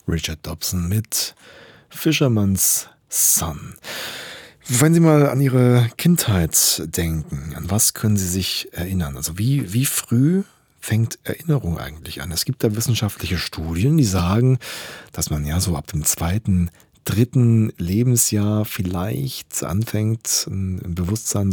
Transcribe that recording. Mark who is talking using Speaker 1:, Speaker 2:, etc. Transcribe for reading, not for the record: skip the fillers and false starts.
Speaker 1: Richard Dobson mit Fisherman's Son. Wenn Sie mal an Ihre Kindheit denken, an was können Sie sich erinnern? Also wie früh fängt Erinnerung eigentlich an? Es gibt da wissenschaftliche Studien, die sagen, dass man ja so ab dem zweiten, dritten Lebensjahr vielleicht anfängt, ein Bewusstsein